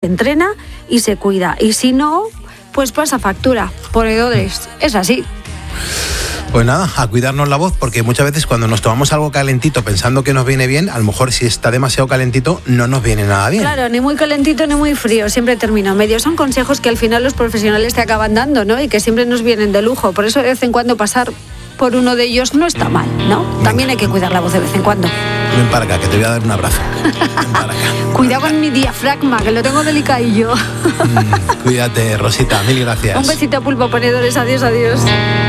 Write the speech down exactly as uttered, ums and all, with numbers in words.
entrena y se cuida. Y si no, pues pasa factura. Ponedores, es así. Pues nada, a cuidarnos la voz, porque muchas veces cuando nos tomamos algo calentito pensando que nos viene bien, a lo mejor si está demasiado calentito no nos viene nada bien. Claro, ni muy calentito ni muy frío, siempre termino medio. Son consejos que al final los profesionales te acaban dando, ¿no? Y que siempre nos vienen de lujo. Por eso de vez en cuando pasar por uno de ellos no está mal, ¿no? También hay que cuidar la voz de vez en cuando. Ven para acá, que te voy a dar un abrazo. Ven para acá. Cuidado con mi diafragma, que lo tengo delicadillo. Mm, cuídate, Rosita, mil gracias. Un besito, pulpo, ponedores. Adiós, adiós.